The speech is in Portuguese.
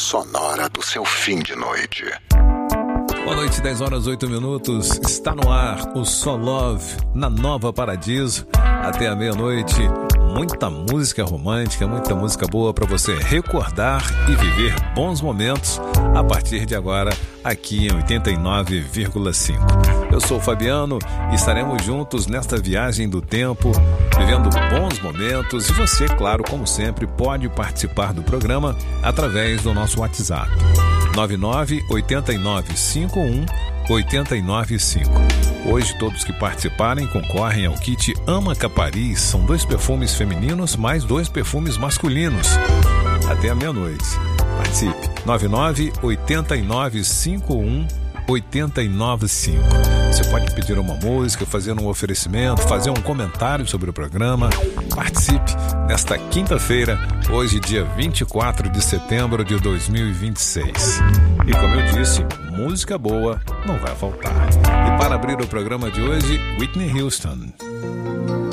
sonora do seu fim de noite. Boa noite, 10 horas 8 minutos. Está no ar o So Love na Nova Paradiso. Até a meia-noite. Muita música romântica, muita música boa para você recordar e viver bons momentos a partir de agora aqui em 89,5. Eu sou o Fabiano e estaremos juntos nesta viagem do tempo, vivendo bons momentos. E você, claro, como sempre, pode participar do programa através do nosso WhatsApp 998951-895. Hoje todos que participarem concorrem ao kit Ama Capariz. São 2 perfumes femininos mais 2 perfumes masculinos. Até a meia-noite. Participe. 998951-895. Você pode pedir uma música, fazer um oferecimento, fazer um comentário sobre o programa. Participe nesta quinta-feira, hoje dia 24 de setembro de 2026. E como eu disse, música boa não vai faltar. E para abrir o programa de hoje, Whitney Houston.